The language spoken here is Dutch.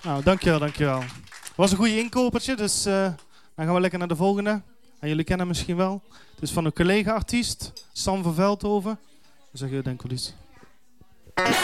Nou, dankjewel. Het was een goede inkopertje, dus dan gaan we lekker naar de volgende. En jullie kennen hem misschien wel. Het is van een collega-artiest, Sam van Veldhoven. Dan zeg je denk wel iets.